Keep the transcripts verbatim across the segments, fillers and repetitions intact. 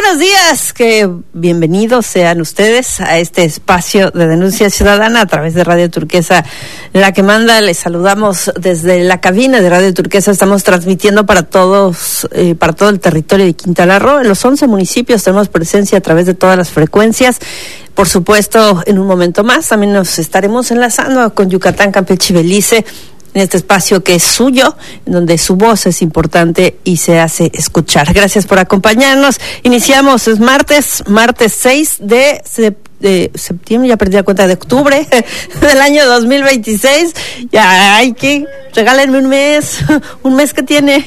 buenos días, que bienvenidos sean ustedes a este espacio de denuncia ciudadana a través de Radio Turquesa, la que manda. Les saludamos desde la cabina de Radio Turquesa. Estamos transmitiendo para todos, eh, para todo el territorio de Quintana Roo. En los once municipios tenemos presencia a través de todas las frecuencias. Por supuesto, en un momento más también nos estaremos enlazando con Yucatán, Campeche y Belice, en este espacio que es suyo, en donde su voz es importante y se hace escuchar. Gracias por acompañarnos. Iniciamos, es martes, martes seis de, de septiembre, ya perdí la cuenta, de octubre del año dos mil veintiséis. Ya hay que, regálenme un mes, un mes que tiene.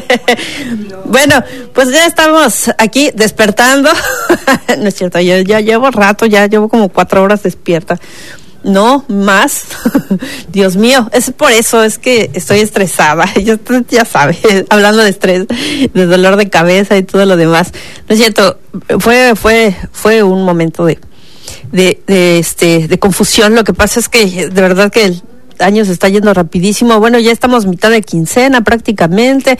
Bueno, pues ya estamos aquí despertando. No es cierto, yo ya llevo rato, ya llevo como cuatro horas despierta. No, más. Dios mío, es por eso, es que estoy estresada. Ya, ya sabe, hablando de estrés, de dolor de cabeza y todo lo demás. No es cierto, fue fue fue un momento de de, de este de confusión. Lo que pasa es que de verdad que el año se está yendo rapidísimo. Bueno, ya estamos mitad de quincena prácticamente.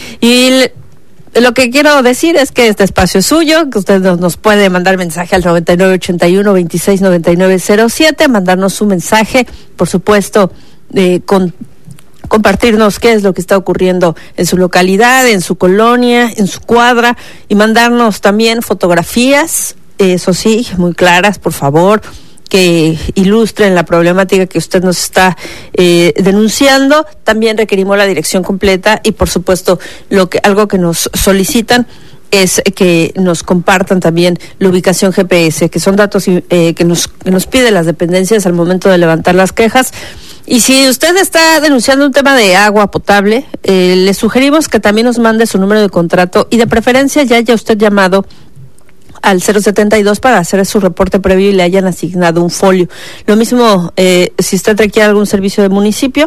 Y lo que quiero decir es que este espacio es suyo, que usted nos, nos puede mandar mensaje al noventa y nueve ochenta y uno veintiséis noventa y nueve cero siete, mandarnos su mensaje, por supuesto, eh, con compartirnos qué es lo que está ocurriendo en su localidad, en su colonia, en su cuadra, y mandarnos también fotografías, eh, eso sí, muy claras, por favor, que ilustren la problemática que usted nos está eh, denunciando. También requerimos la dirección completa y, por supuesto, lo que algo que nos solicitan es que nos compartan también la ubicación G P S, que son datos eh, que nos que nos piden las dependencias al momento de levantar las quejas. Y si usted está denunciando un tema de agua potable, eh, le sugerimos que también nos mande su número de contrato y de preferencia ya haya usted llamado al cero setenta y dos para hacer su reporte previo y le hayan asignado un folio. Lo mismo, eh, si usted requiere algún servicio de municipio,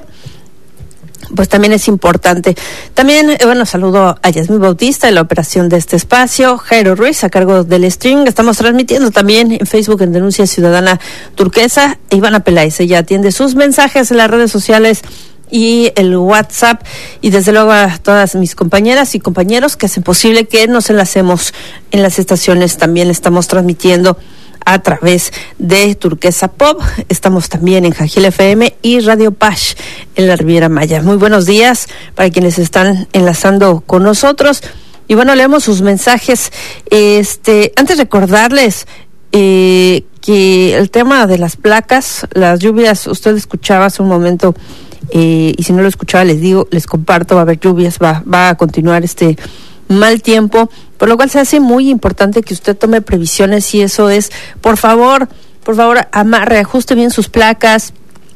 pues también es importante. También, eh, bueno, saludo a Yasmín Bautista en la operación de este espacio, Jairo Ruiz a cargo del stream. Estamos transmitiendo también en Facebook en Denuncia Ciudadana Turquesa. Ivana Peláez, ella atiende sus mensajes en las redes sociales y el WhatsApp, y desde luego a todas mis compañeras y compañeros que hacen posible que nos enlacemos en las estaciones. También estamos transmitiendo a través de Turquesa Pop, estamos también en Jajil F M y Radio Pash en la Riviera Maya. Muy buenos días para quienes están enlazando con nosotros, y bueno, leemos sus mensajes. Este, antes recordarles eh, que el tema de las placas, las lluvias, usted escuchaba hace un momento, Eh, y si no lo escuchaba, les digo, les comparto, va a haber lluvias, va, va a continuar este mal tiempo, por lo cual se hace muy importante que usted tome previsiones, y eso es, por favor, por favor, amarre, ajuste bien sus placas.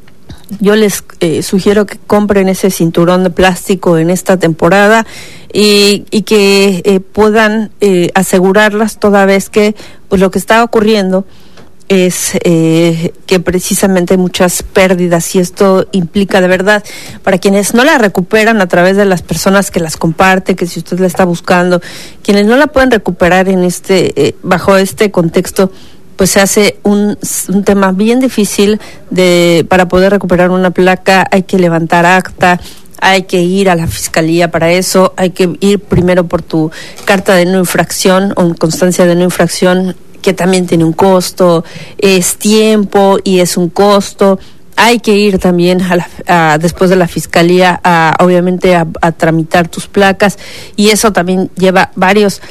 Yo les eh, sugiero que compren ese cinturón de plástico en esta temporada y, y que eh, puedan eh, asegurarlas toda vez que pues lo que está ocurriendo es eh, que precisamente hay muchas pérdidas, y esto implica de verdad, para quienes no la recuperan a través de las personas que las comparten, que si usted la está buscando, quienes no la pueden recuperar en este eh, bajo este contexto, pues se hace un, un tema bien difícil de para poder recuperar una placa. Hay que levantar acta, hay que ir a la fiscalía para eso, hay que ir primero por tu carta de no infracción o constancia de no infracción, que también tiene un costo, es tiempo y es un costo. Hay que ir también a la, a, después de la fiscalía, a, obviamente a, a tramitar tus placas, y eso también lleva varios,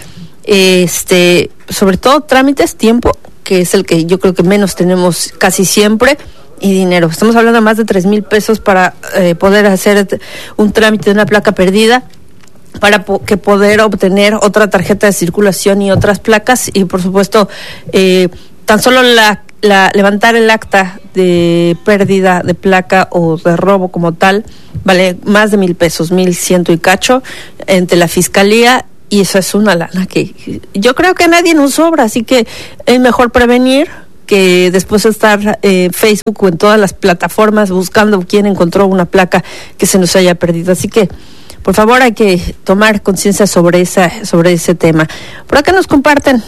este, sobre todo trámites, tiempo, que es el que yo creo que menos tenemos casi siempre, y dinero. Estamos hablando de más de tres mil pesos para eh, poder hacer un trámite de una placa perdida, para po- que poder obtener otra tarjeta de circulación y otras placas, y por supuesto eh, tan solo la, la levantar el acta de pérdida de placa o de robo como tal vale más de mil pesos, mil ciento y cacho ante la fiscalía, y eso es una lana que yo creo que a nadie nos sobra, así que es mejor prevenir que después estar en eh, Facebook o en todas las plataformas buscando quién encontró una placa que se nos haya perdido. Así que por favor, hay que tomar conciencia sobre esa, sobre ese tema. Por acá nos comparten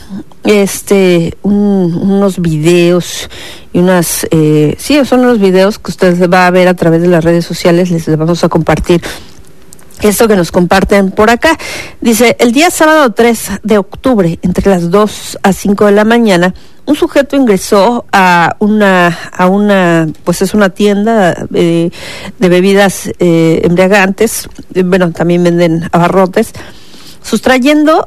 este un, unos videos y unas, eh, sí, son unos videos que usted va a ver a través de las redes sociales. Les vamos a compartir esto que nos comparten por acá. Dice, el día sábado tres de octubre, entre las dos a cinco de la mañana, un sujeto ingresó a una, a una, pues es una tienda eh, de bebidas eh, embriagantes, eh, bueno, también venden abarrotes, sustrayendo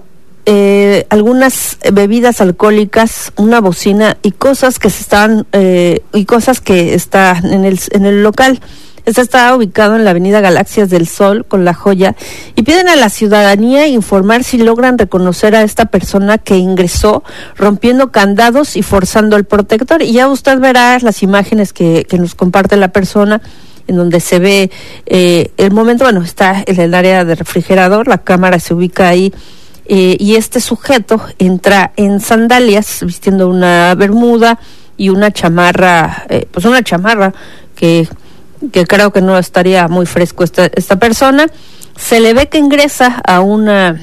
eh, algunas bebidas alcohólicas, una bocina y cosas que se estaban, eh, y cosas que están en el, en el local. Este está ubicado en la avenida Galaxias del Sol con La Joya y piden a la ciudadanía informar si logran reconocer a esta persona que ingresó rompiendo candados y forzando el protector. Y ya usted verá las imágenes que, que nos comparte la persona en donde se ve eh, el momento, bueno, está en el área de refrigerador, la cámara se ubica ahí eh, y este sujeto entra en sandalias vistiendo una bermuda y una chamarra, eh, pues una chamarra que... que creo que no estaría muy fresco esta, esta persona. Se le ve que ingresa a una,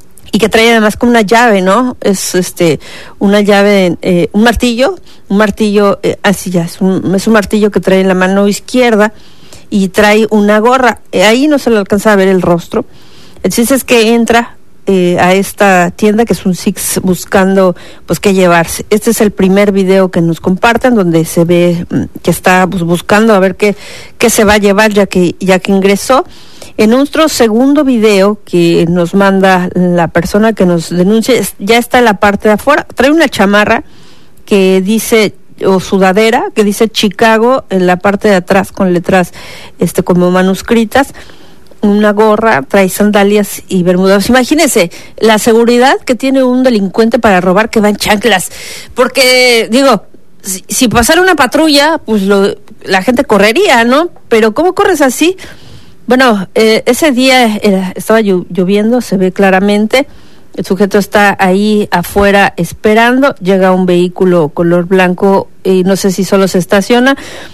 y que trae además como una llave, ¿no? Es este una llave, eh, un martillo, un martillo, eh, así ya, es un, es un martillo que trae en la mano izquierda y trae una gorra. Eh, ahí no se le alcanza a ver el rostro. El chiste es que entra Eh, a esta tienda que es un Six buscando pues qué llevarse. Este es el primer video que nos comparten donde se ve mm, que está pues, buscando a ver qué, qué se va a llevar ya que, ya que ingresó. En nuestro segundo video que nos manda la persona que nos denuncia, ya está en la parte de afuera, trae una chamarra que dice, o sudadera, que dice Chicago en la parte de atrás con letras este como manuscritas, una gorra, trae sandalias y bermudas. Imagínense la seguridad que tiene un delincuente para robar que va en chanclas, porque digo, si, si pasara una patrulla, pues lo, la gente correría, ¿no? Pero ¿cómo corres así? Bueno, eh, ese día era, estaba lloviendo, se ve claramente, el sujeto está ahí afuera esperando, llega un vehículo color blanco y no sé si solo se estaciona,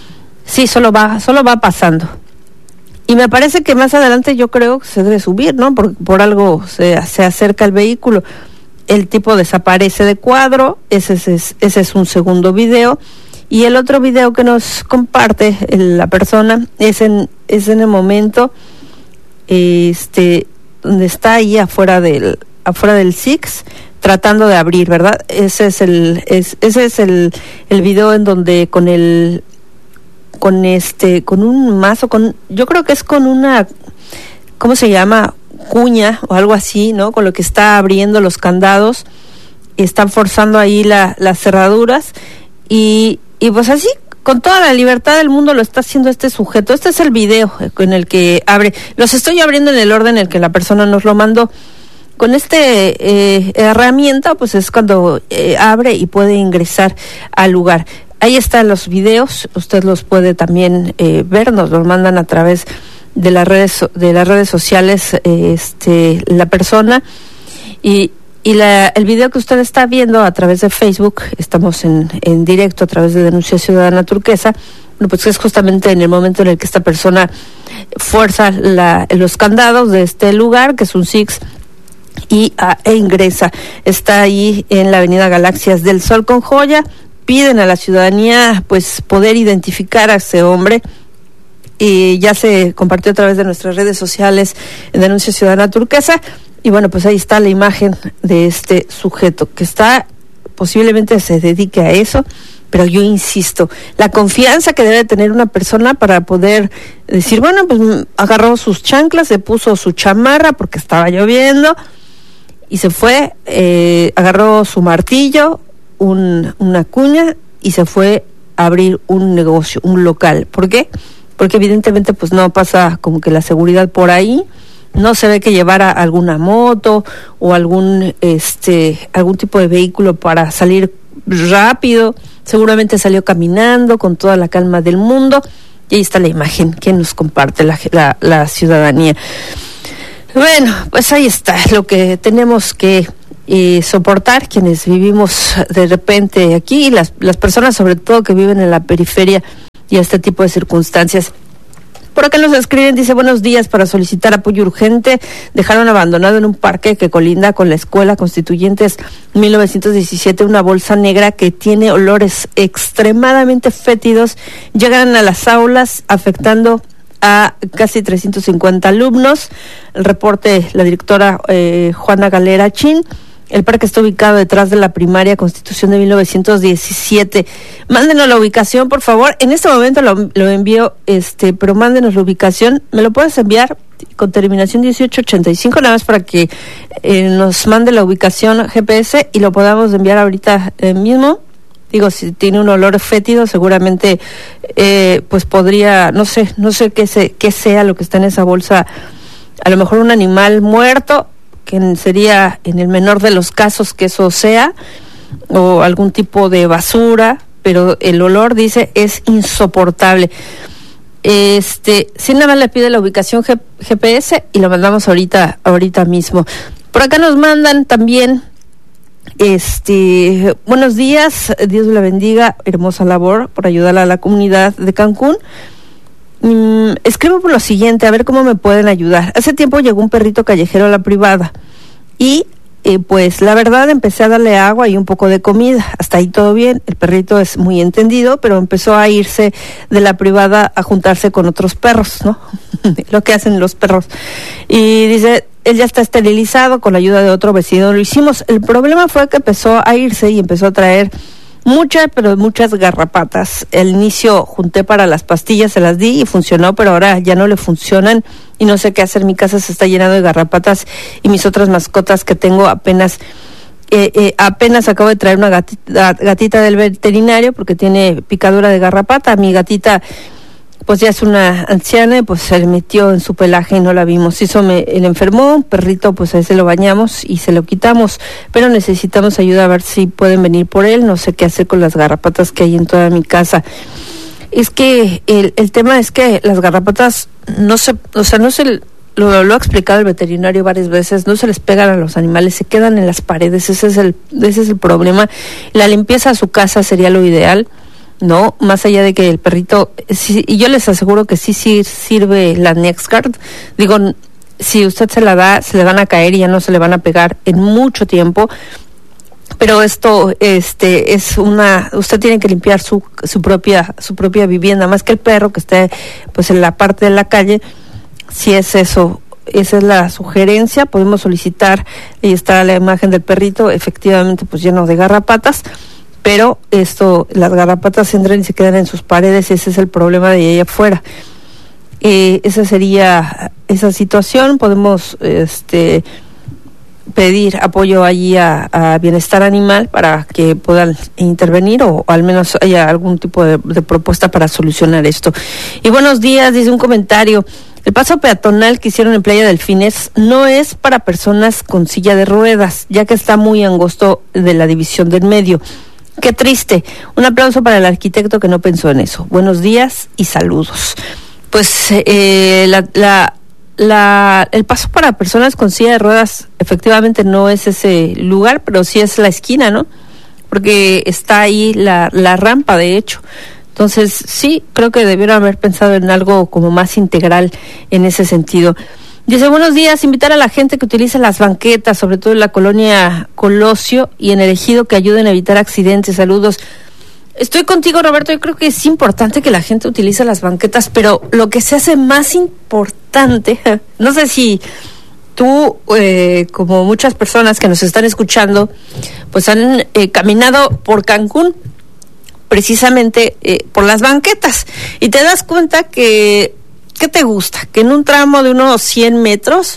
sí, solo va, solo va pasando. Y me parece que más adelante yo creo que se debe subir, ¿no? Por, por algo se, se acerca el vehículo. El tipo desaparece de cuadro, ese es, ese es un segundo video. Y el otro video que nos comparte la persona es en, es en el momento este, donde está ahí afuera del, afuera del Six tratando de abrir, ¿verdad? Ese es el, es, ese es el, el video en donde con el... con este, con un mazo, con, yo creo que es con una, ¿cómo se llama? Cuña o algo así, ¿no? Con lo que está abriendo los candados, están forzando ahí la, las cerraduras y, y pues así, con toda la libertad del mundo lo está haciendo este sujeto. Este es el video en el que abre, los estoy abriendo en el orden en el que la persona nos lo mandó. Con este eh, herramienta, pues es cuando eh, abre y puede ingresar al lugar. Ahí están los videos, usted los puede también eh, ver, nos los mandan a través de las redes de las redes sociales, eh, este la persona y y la, el video que usted está viendo a través de Facebook, estamos en, en directo a través de Denuncia Ciudadana Turquesa, bueno, pues es justamente en el momento en el que esta persona fuerza la, los candados de este lugar, que es un Six, y a, e ingresa. Está ahí en la avenida Galaxias del Sol con Joya. Piden a la ciudadanía pues poder identificar a ese hombre y ya se compartió a través de nuestras redes sociales en Denuncia Ciudadana Turquesa y bueno, pues ahí está la imagen de este sujeto que está, posiblemente se dedique a eso, pero yo insisto, la confianza que debe tener una persona para poder decir, bueno, pues agarró sus chanclas, se puso su chamarra porque estaba lloviendo y se fue, eh, agarró su martillo, Un, una cuña y se fue a abrir un negocio, un local. ¿Por qué? Porque evidentemente pues no pasa como que la seguridad por ahí, no se ve que llevara alguna moto o algún este algún tipo de vehículo para salir rápido, seguramente salió caminando con toda la calma del mundo y ahí está la imagen que nos comparte la, la, la ciudadanía. Bueno, pues ahí está lo que tenemos que y soportar quienes vivimos de repente aquí, las, las personas sobre todo que viven en la periferia y este tipo de circunstancias. Por acá nos escriben, dice, buenos días, para solicitar apoyo urgente, dejaron abandonado en un parque que colinda con la escuela Constituyentes mil novecientos diecisiete una bolsa negra que tiene olores extremadamente fétidos, llegan a las aulas afectando a casi trescientos cincuenta alumnos. El reporte, la directora eh, Juana Galera Chin. El parque está ubicado detrás de la primaria Constitución de mil novecientos diecisiete. Mándenos la ubicación, por favor. En este momento lo, lo envío, este, pero mándenos la ubicación. ¿Me lo puedes enviar con terminación dieciocho ochenta y cinco? Nada más para que eh, nos mande la ubicación G P S y lo podamos enviar ahorita eh, mismo. Digo, si tiene un olor fétido, seguramente eh, pues podría, no sé, no sé qué, se, qué sea lo que está en esa bolsa. A lo mejor un animal muerto, que sería en el menor de los casos que eso sea, o algún tipo de basura, pero el olor, dice, es insoportable. Este, si nada más le pide la ubicación G- GPS y lo mandamos ahorita, ahorita mismo. Por acá nos mandan también, este, buenos días, Dios la bendiga, hermosa labor por ayudar a la comunidad de Cancún. Mm, escribo por lo siguiente, a ver cómo me pueden ayudar. Hace tiempo llegó un perrito callejero a la privada y eh, pues la verdad empecé a darle agua y un poco de comida. Hasta ahí todo bien, el perrito es muy entendido, pero empezó a irse de la privada a juntarse con otros perros, ¿no? Lo que hacen los perros. Y dice, él ya está esterilizado, con la ayuda de otro vecino lo hicimos. El problema fue que empezó a irse y empezó a traer muchas, pero muchas garrapatas. Al inicio junté para las pastillas, se las di y funcionó, pero ahora ya no le funcionan y no sé qué hacer. Mi casa se está llenando de garrapatas y mis otras mascotas que tengo apenas, eh, eh, apenas acabo de traer una gatita, gatita del veterinario porque tiene picadura de garrapata. Mi gatita pues ya es una anciana y pues se le metió en su pelaje y no la vimos. Eso me, él enfermó, un perrito, pues a ese lo bañamos y se lo quitamos, pero necesitamos ayuda a ver si pueden venir por él. No sé qué hacer con las garrapatas que hay en toda mi casa. Es que el, el tema es que las garrapatas no se, o sea, no se, lo, lo ha explicado el veterinario varias veces, no se les pegan a los animales, se quedan en las paredes, ese es el, ese es el problema. La limpieza a su casa sería lo ideal, ¿no? Más allá de que el perrito, sí, y yo les aseguro que sí, sí sirve la NexGard. Digo, si usted se la da, se le van a caer y ya no se le van a pegar en mucho tiempo. Pero esto, este, es una, usted tiene que limpiar su, su propia, su propia vivienda, más que el perro que esté, pues, en la parte de la calle. Si es eso, esa es la sugerencia. Podemos solicitar, y está la imagen del perrito, efectivamente, pues, lleno de garrapatas. Pero esto, las garrapatas entran y se quedan en sus paredes, y ese es el problema de ahí afuera. Eh, esa sería esa situación. Podemos este, pedir apoyo allí a, a Bienestar Animal para que puedan intervenir o, o al menos haya algún tipo de, de propuesta para solucionar esto. Y buenos días, dice un comentario. El paso peatonal que hicieron en Playa Delfines no es para personas con silla de ruedas, ya que está muy angosto de la división del medio. Qué triste. Un aplauso para el arquitecto que no pensó en eso. Buenos días y saludos. Pues eh, la, la, la, el paso para personas con silla de ruedas efectivamente no es ese lugar, pero sí es la esquina, ¿no? Porque está ahí la, la rampa, de hecho. Entonces, sí, creo que debieron haber pensado en algo como más integral en ese sentido. Dice, buenos días, invitar a la gente que utilice las banquetas, sobre todo en la colonia Colosio y en el Ejido, que ayuden a evitar accidentes. Saludos. Estoy contigo, Roberto. Yo creo que es importante que la gente utilice las banquetas, pero lo que se hace más importante, no sé si tú, eh, como muchas personas que nos están escuchando, pues han eh, caminado por Cancún, precisamente eh, por las banquetas, y te das cuenta que ¿qué te gusta? Que en un tramo de unos cien metros,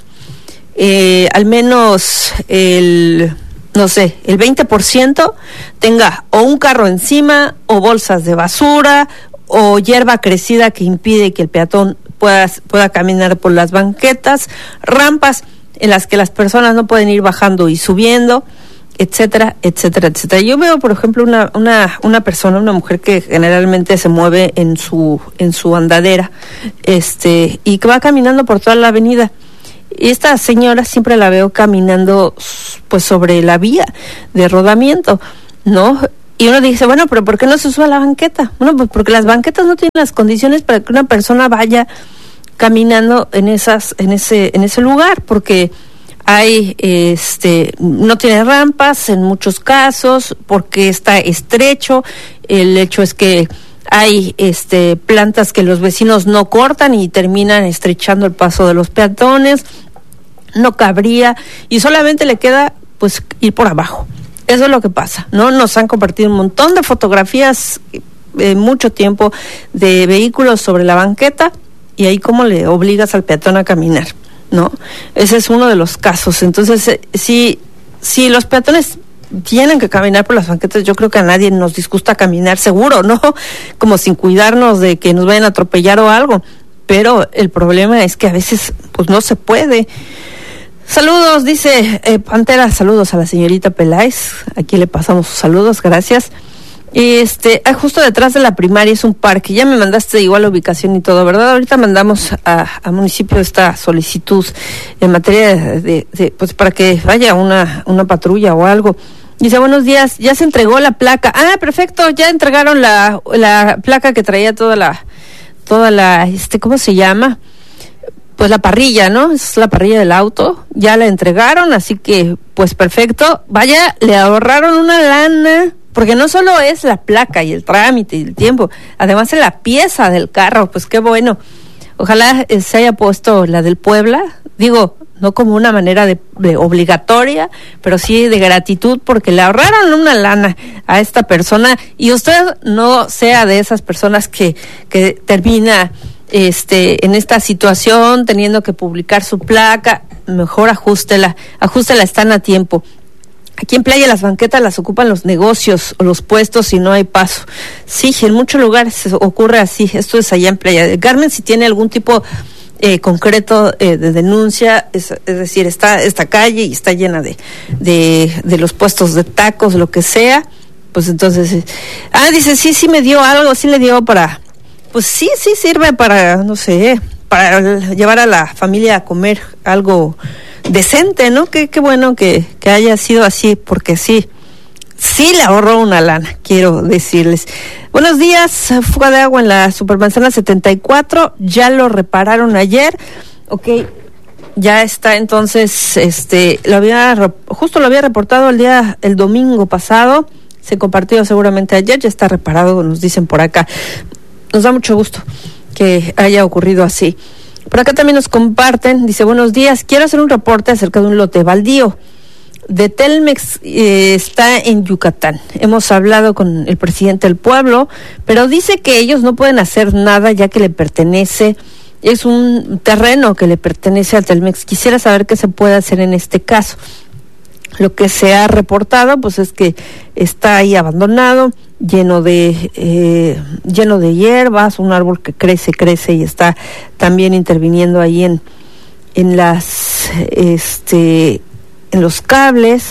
eh, al menos el, no sé, el veinte por ciento tenga o un carro encima, o bolsas de basura, o hierba crecida que impide que el peatón pueda, pueda caminar por las banquetas, rampas en las que las personas no pueden ir bajando y subiendo, etcétera, etcétera, etcétera. Yo veo, por ejemplo, una una una persona, una mujer que generalmente se mueve en su en su andadera, este, y que va caminando por toda la avenida. Y esta señora siempre la veo caminando, pues, sobre la vía de rodamiento, ¿no? Y uno dice, bueno, pero ¿por qué no se sube a la banqueta? Bueno, pues porque las banquetas no tienen las condiciones para que una persona vaya caminando en esas en ese en ese lugar, porque hay, este, no tiene rampas en muchos casos, porque está estrecho. El hecho es que hay este plantas que los vecinos no cortan y terminan estrechando el paso de los peatones, no cabría y solamente le queda pues ir por abajo. Eso es lo que pasa, ¿no? Nos han compartido un montón de fotografías, eh, mucho tiempo, de vehículos sobre la banqueta y ahí cómo le obligas al peatón a caminar, ¿no? Ese es uno de los casos. Entonces, eh, si, si los peatones tienen que caminar por las banquetas, yo creo que a nadie nos disgusta caminar seguro, ¿no? Como sin cuidarnos de que nos vayan a atropellar o algo. Pero el problema es que a veces pues no se puede. Saludos, dice eh, Pantera, saludos a la señorita Peláez. Aquí le pasamos sus saludos, gracias. Este, ah, justo detrás de la primaria es un parque. Ya me mandaste igual la ubicación y todo, ¿verdad? Ahorita mandamos a, a municipio esta solicitud en materia de, de, de pues para que vaya una, una patrulla o algo. Dice, buenos días, ya se entregó la placa. Ah, perfecto, ya entregaron la, la placa que traía toda la, toda la, este, ¿cómo se llama? Pues la parrilla, ¿no? Es la parrilla del auto, ya la entregaron, así que, pues perfecto. Vaya, le ahorraron una lana, porque no solo es la placa y el trámite y el tiempo, además es la pieza del carro, pues qué bueno. Ojalá eh, se haya puesto la del Puebla, digo, no como una manera de, de obligatoria, pero sí de gratitud, porque le ahorraron una lana a esta persona, y usted no sea de esas personas que, que termina este en esta situación teniendo que publicar su placa. Mejor ajústela, ajústela, están a tiempo. Aquí en Playa las banquetas las ocupan los negocios o los puestos y no hay paso. Sí, en muchos lugares ocurre así. Esto es allá en Playa del Carmen. Si tiene algún tipo eh, concreto eh, de denuncia, es, es decir, está esta calle y está llena de, de, de los puestos de tacos, lo que sea, pues entonces, eh, ah, dice, sí, sí me dio algo, sí le dio para, pues sí, sí sirve para, no sé, para llevar a la familia a comer algo decente, ¿no? Qué, qué bueno que, que haya sido así, porque sí, sí le ahorró una lana, quiero decirles. Buenos días, fuga de agua en la Supermanzana setenta y cuatro, ya lo repararon ayer, ok, ya está, entonces, este, lo había, justo lo había reportado el día, el domingo pasado, se compartió seguramente ayer, ya está reparado, nos dicen por acá. Nos da mucho gusto que haya ocurrido así. Por acá también nos comparten, dice, buenos días, quiero hacer un reporte acerca de un lote baldío de Telmex, eh, está en Yucatán. Hemos hablado con el presidente del pueblo, pero dice que ellos no pueden hacer nada ya que le pertenece, es un terreno que le pertenece a Telmex. Quisiera saber qué se puede hacer en este caso. Lo que se ha reportado pues es que está ahí abandonado, lleno de eh, lleno de hierbas, un árbol que crece, crece y está también interviniendo ahí en en las este en los cables.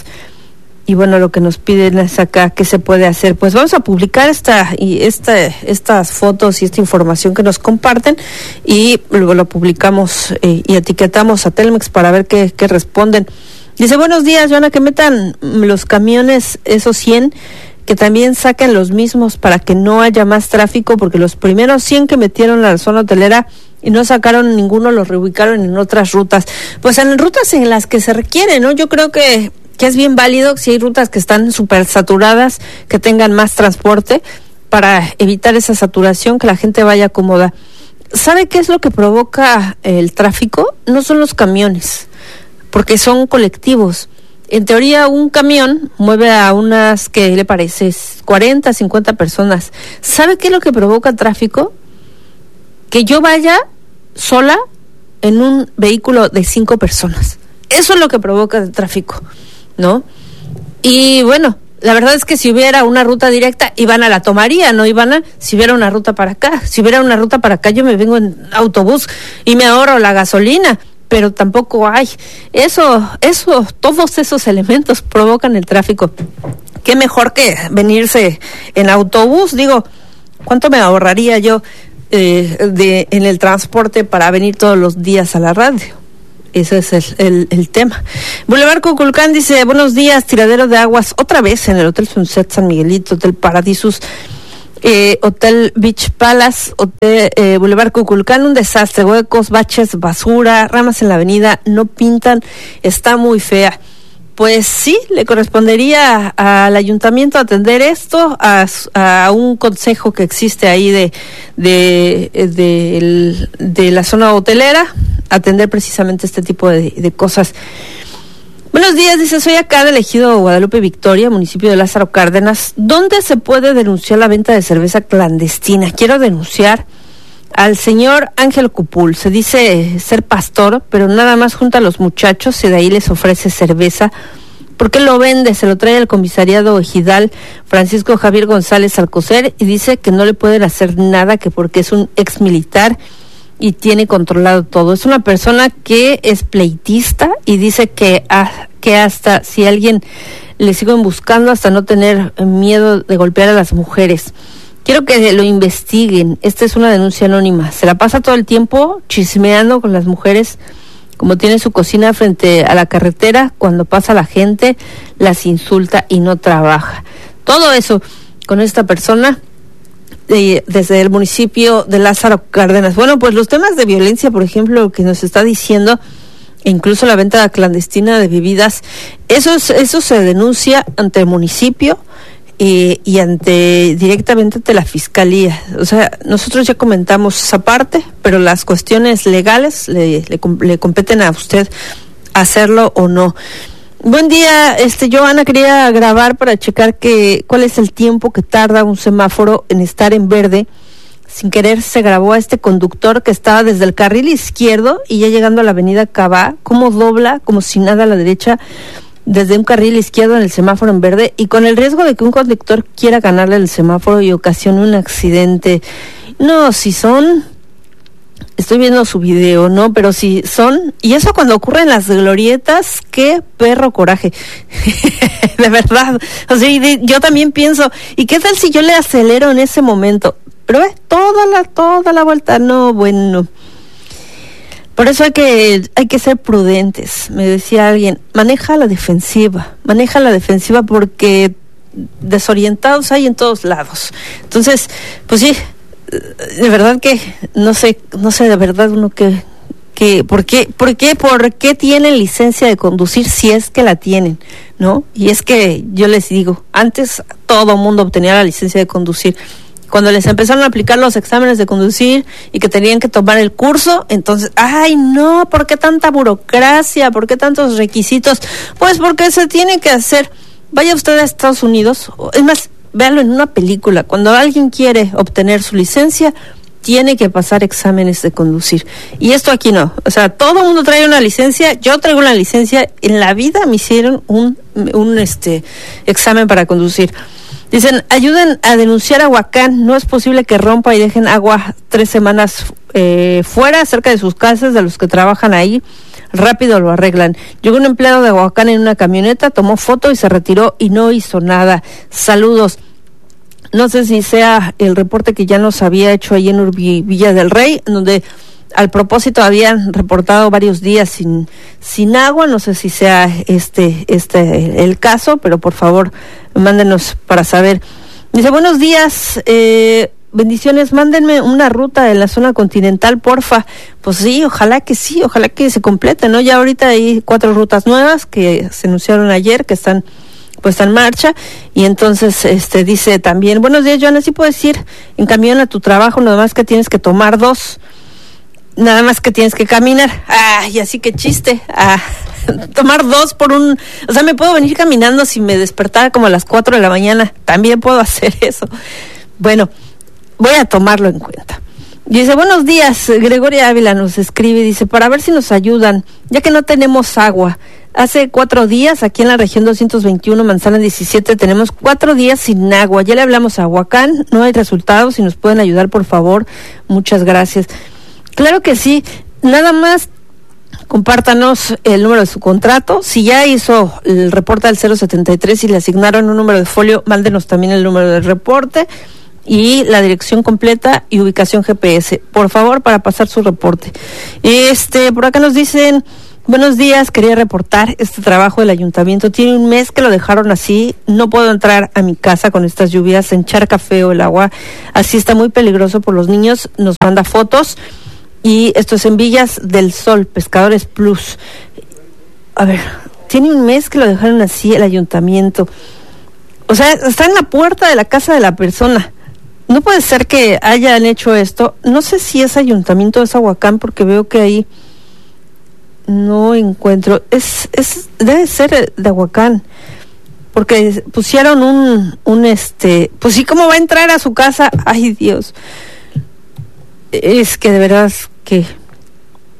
Y bueno, lo que nos piden es acá qué se puede hacer. Pues vamos a publicar esta y esta estas fotos y esta información que nos comparten, y luego lo publicamos eh, y etiquetamos a Telmex para ver qué, qué responden. Dice, buenos días, Joana, que metan los camiones, esos cien, que también saquen los mismos para que no haya más tráfico, porque los primeros cien que metieron a la zona hotelera y no sacaron ninguno, los reubicaron en otras rutas. Pues en rutas en las que se requiere, ¿no? Yo creo que, que es bien válido si hay rutas que están súper saturadas, que tengan más transporte para evitar esa saturación, que la gente vaya cómoda. ¿Sabe qué es lo que provoca el tráfico? No son los camiones, porque son colectivos. En teoría, un camión mueve a unas, ¿qué le parece? cuarenta, cincuenta personas. ¿Sabe qué es lo que provoca el tráfico? Que yo vaya sola en un vehículo de cinco personas. Eso es lo que provoca el tráfico, ¿no? Y bueno, la verdad es que si hubiera una ruta directa, Ivana la tomaría, ¿no, Ivana? Si hubiera una ruta para acá, si hubiera una ruta para acá, yo me vengo en autobús y me ahorro la gasolina. Pero tampoco hay. Eso, eso, todos esos elementos provocan el tráfico. Qué mejor que venirse en autobús. Digo, ¿cuánto me ahorraría yo eh, de en el transporte para venir todos los días a la radio? Ese es el, el, el tema. Boulevard Cuculcán dice, buenos días, tiradero de aguas otra vez en el Hotel Sunset San Miguelito, Hotel Paradisus, Eh, Hotel Beach Palace, Hotel eh, Boulevard Cuculcán, un desastre, huecos, baches, basura, ramas en la avenida, no pintan, está muy fea. pues sí, le correspondería al ayuntamiento atender esto, a, a un consejo que existe ahí de, de, de, el, de la zona hotelera, atender precisamente este tipo de, de cosas. Buenos días, dice, soy acá del ejido Guadalupe Victoria, municipio de Lázaro Cárdenas. ¿Dónde se puede denunciar la venta de cerveza clandestina? Quiero denunciar al señor Ángel Cupul. Se dice ser pastor, pero nada más junta a los muchachos y de ahí les ofrece cerveza. ¿Por qué lo vende? Se lo trae al comisariado ejidal Francisco Javier González Alcocer y dice que no le pueden hacer nada, que porque es un ex militar y tiene controlado todo. Es una persona que es pleitista y dice que, ah, que hasta si alguien le siguen buscando, hasta no tener miedo de golpear a las mujeres. Quiero que lo investiguen. Esta es una denuncia anónima. Se la pasa todo el tiempo chismeando con las mujeres, como tiene su cocina frente a la carretera, cuando pasa la gente, las insulta y no trabaja. Todo eso con esta persona de, desde el municipio de Lázaro Cárdenas. Bueno, pues los temas de violencia, por ejemplo, que nos está diciendo, e incluso la venta clandestina de bebidas, eso, es, eso se denuncia ante el municipio, Eh, y ante directamente ante la fiscalía. O sea, nosotros ya comentamos esa parte, pero las cuestiones legales le, le, le competen a usted hacerlo o no. Buen día, este Joana, quería grabar para checar que cuál es el tiempo que tarda un semáforo en estar en verde. Sin querer se grabó a este conductor que estaba desde el carril izquierdo y ya llegando a la avenida Cabá, cómo dobla como si nada a la derecha desde un carril izquierdo en el semáforo en verde, y con el riesgo de que un conductor quiera ganarle el semáforo y ocasione un accidente. No, si son, estoy viendo su video, ¿no? Pero si son, y eso cuando ocurre en las glorietas, qué perro coraje. De verdad. O sea, yo también pienso, ¿y qué tal si yo le acelero en ese momento? Pero ve, toda la, toda la vuelta, no, bueno. Por eso hay que hay que ser prudentes. Me decía alguien, maneja la defensiva, maneja la defensiva porque desorientados hay en todos lados. Entonces, pues sí, de verdad que no sé, no sé de verdad uno que que por qué, por qué, por qué tienen licencia de conducir si es que la tienen, ¿no? Y es que yo les digo, antes todo mundo obtenía la licencia de conducir. Cuando les empezaron a aplicar los exámenes de conducir y que tenían que tomar el curso, entonces, ay no, ¿por qué tanta burocracia? ¿Por qué tantos requisitos? Pues porque se tiene que hacer. Vaya usted a Estados Unidos, es más, véalo en una película. Cuando alguien quiere obtener su licencia, tiene que pasar exámenes de conducir. Y esto aquí no. O sea, todo el mundo trae una licencia, yo traigo una licencia, en la vida me hicieron un, un este examen para conducir. Dicen, ayuden a denunciar a Huacán, no es posible que rompa y dejen agua tres semanas eh, fuera, cerca de sus casas, de los que trabajan ahí, rápido lo arreglan. Llegó un empleado de Huacán en una camioneta, tomó foto y se retiró y no hizo nada. Saludos. No sé si sea el reporte que ya nos había hecho ahí en Urbi, Villa del Rey, donde al propósito habían reportado varios días sin sin agua. No sé si sea este este el caso, pero por favor mándenos para saber. Dice, buenos días, eh, bendiciones, mándenme una ruta en la zona continental, porfa. Pues sí, ojalá que sí, ojalá que se complete, ¿no? Ya ahorita hay cuatro rutas nuevas que se anunciaron ayer, que están puesta en marcha, y entonces este dice también, buenos días, Joana, sí puedes ir en camión a tu trabajo, nada más que tienes que tomar dos. Nada más que tienes que caminar. Ay, así que chiste. Ah, tomar dos por un... O sea, me puedo venir caminando si me despertara como a las cuatro de la mañana. También puedo hacer eso. Bueno, voy a tomarlo en cuenta. Dice, buenos días, Gregoria Ávila nos escribe, dice, para ver si nos ayudan, ya que no tenemos agua. Hace cuatro días, aquí en la región doscientos veintiuno, Manzana diecisiete, tenemos cuatro días sin agua. Ya le hablamos a Huacán, no hay resultados, si nos pueden ayudar, por favor. Muchas gracias. Claro que sí, nada más compártanos el número de su contrato. Si ya hizo el reporte al cero setenta y tres y le asignaron un número de folio, mándenos también el número del reporte y la dirección completa y ubicación G P S, por favor, para pasar su reporte. Este, por acá nos dicen, buenos días, quería reportar este trabajo del ayuntamiento. Tiene un mes que lo dejaron así, no puedo entrar a mi casa con estas lluvias, se encharca feo el agua, así está muy peligroso por los niños. Nos manda fotos. Y esto es en Villas del Sol, Pescadores Plus. A ver, tiene un mes que lo dejaron así el ayuntamiento. O sea, está en la puerta de la casa de la persona. No puede ser que hayan hecho esto. No sé si es ayuntamiento de Zahuacán, porque veo que ahí no encuentro. Es, es, debe ser de Ahuacán, porque pusieron un, un este, pues sí, ¿cómo va a entrar a su casa? Ay, Dios. Es que de verdad que